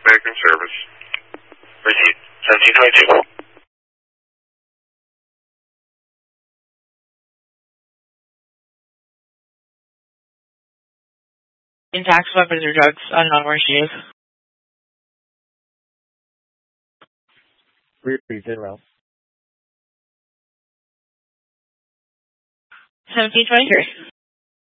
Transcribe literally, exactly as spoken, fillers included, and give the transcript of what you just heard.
American Service. Receipt seventeen twenty-two. In tax, weapons, or drugs on non-orange shoes. Three zero. seventeen twenty-three.